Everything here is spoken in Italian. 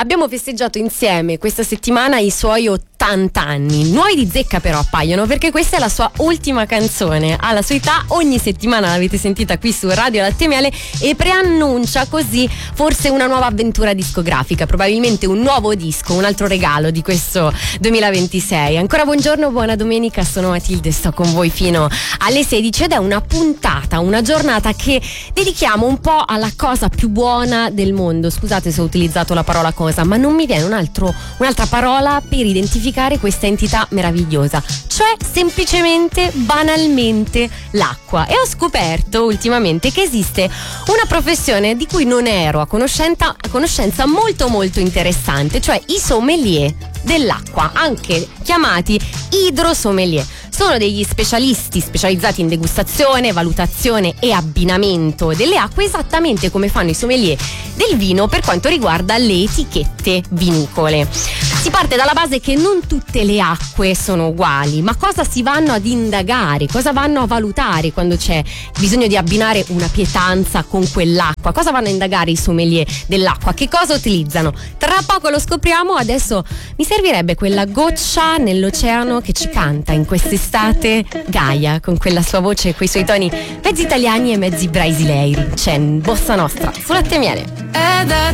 Abbiamo festeggiato insieme questa settimana i suoi 80 anni. Nuovi di zecca però appaiono, perché questa è la sua ultima canzone. Alla sua età ogni settimana l'avete sentita qui su Radio Latte Miele e preannuncia così forse una nuova avventura discografica, probabilmente un nuovo disco, un altro regalo di questo 2026. Ancora buongiorno, buona domenica, sono Matilde, sto con voi fino alle 16 ed è una puntata, una giornata che dedichiamo un po' alla cosa più buona del mondo. Scusate se ho utilizzato la parola cosa, ma non mi viene un'altra parola per identificare questa entità meravigliosa, cioè semplicemente, banalmente, l'acqua. E ho scoperto ultimamente che esiste una professione di cui non ero a conoscenza molto molto interessante, cioè i sommelier dell'acqua, anche chiamati idrosommelier. Sono degli specialisti specializzati in degustazione, valutazione e abbinamento delle acque, esattamente come fanno i sommelier del vino per quanto riguarda le etichette vinicole. Si parte dalla base che non tutte le acque sono uguali, ma cosa si vanno ad indagare, cosa vanno a valutare quando c'è bisogno di abbinare una pietanza con quell'acqua, cosa vanno a indagare i sommelier dell'acqua, che cosa utilizzano. Tra poco lo scopriamo, adesso mi servirebbe quella goccia nell'oceano che ci canta in quest'estate, Gaia, con quella sua voce e quei suoi toni mezzi italiani e mezzi brasileiri. C'è Bossa Nostra su Latte Miele. È da